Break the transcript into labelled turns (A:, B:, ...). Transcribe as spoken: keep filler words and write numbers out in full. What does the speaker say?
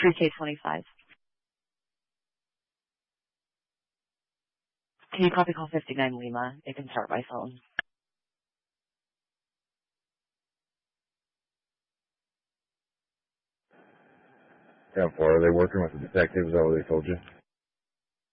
A: three K twenty-five. Can you copy call fifty-nine Lima? It can start by phone.
B: ten four, are they working with the detectives? Is that what they told you?